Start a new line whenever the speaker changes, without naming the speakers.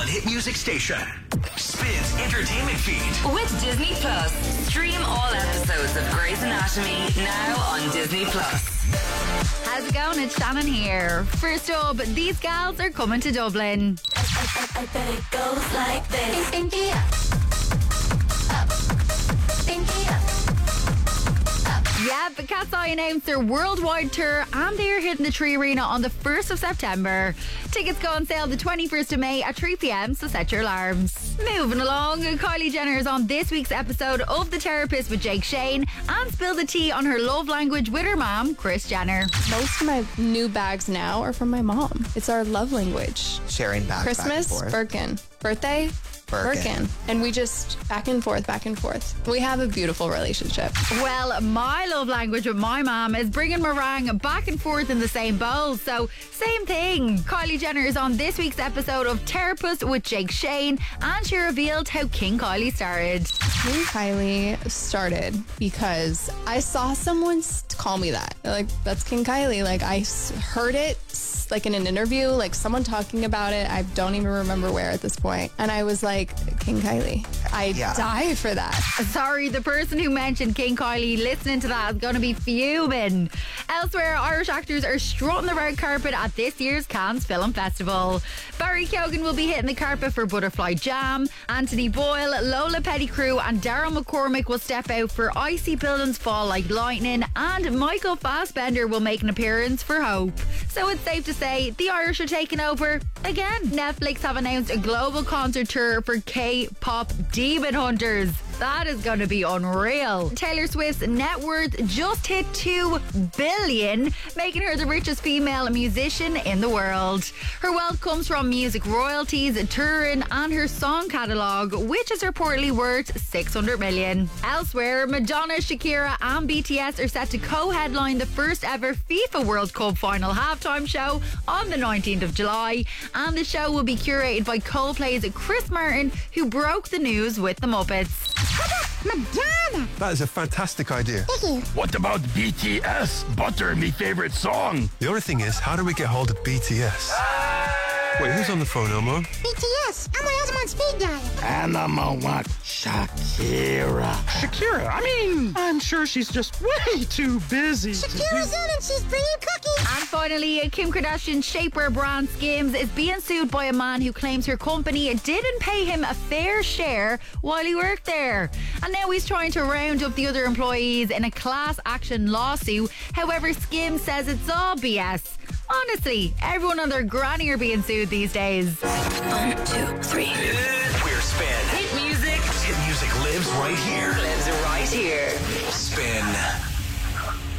hit music station. Spins entertainment feed.
With Disney Plus. Stream all episodes of Grey's Anatomy now on Disney Plus.
How's it going? It's Shannon here. First up, these gals are coming to Dublin.
I bet it goes like this. Pinky up. Pinky up.
Yeah, but Cat's Eye announced their worldwide tour and they're hitting the Tree Arena on the 1st of September. Tickets go on sale the 21st of May at 3 p.m, so set your alarms. Moving along, Kylie Jenner is on this week's episode of The Therapist with Jake Shane and spilled the tea on her love language with her mom, Kris Jenner.
Most of my new bags now are from my mom. It's our love language.
Sharing back
Christmas,
back and forth.
Birkin. Birthday, Birkin. And we just back and forth. We have a beautiful relationship.
Well, my love language with my mom is bringing meringue back and forth in the same bowl. So, same thing. Kylie Jenner is on this week's episode of Therapist with Jake Shane and she revealed how King Kylie started.
King Kylie started because I saw someone call me that. They're like, that's King Kylie. Like, I heard it like in an interview, like someone talking about it. I don't even remember where at this point. And I was like, King Kylie. I die for that.
Sorry, the person who mentioned King Kylie listening to that is going to be fuming. Elsewhere, Irish actors are strutting the red carpet at this year's Cannes Film Festival. Barry Keoghan will be hitting the carpet for Butterfly Jam. Anthony Boyle, Lola Pettigrew and Daryl McCormick will step out for Icy Buildings Fall Like Lightning, and Michael Fassbender will make an appearance for Hope. So it's safe to say the Irish are taking over again. Netflix have announced a global concert tour for K-pop Demon Hunters. That is going to be unreal. Taylor Swift's net worth just hit $2 billion, making her the richest female musician in the world. Her wealth comes from music royalties, touring, and her song catalogue, which is reportedly worth $600 million. Elsewhere, Madonna, Shakira, and BTS are set to co-headline the first ever FIFA World Cup final halftime show on the 19th of July, and the show will be curated by Coldplay's Chris Martin, who broke the news with the Muppets.
Madonna!
That is a fantastic idea.
Thank you.
What about BTS? Butter, me favorite song.
The only thing is, how do we get hold of BTS? Wait, who's on the phone, Omar?
BTS. I'm on speed dial.
And I'm on what? Shakira.
Shakira? I mean, I'm sure she's just way too busy.
Shakira's in and she's bringing cookies.
And finally, Kim Kardashian's shapewear brand Skims is being sued by a man who claims her company didn't pay him a fair share while he worked there. And now he's trying to round up the other employees in a class action lawsuit. However, Skims says it's all BS. Honestly, everyone and their granny are being sued these days.
1, 2, 3.
We're Spin.
Hit music
Hit music lives right here.
lives right here.
Spin